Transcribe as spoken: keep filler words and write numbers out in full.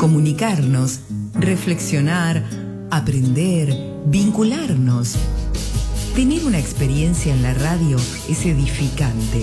comunicarnos, reflexionar, aprender, vincularnos. Tener una experiencia en la radio es edificante.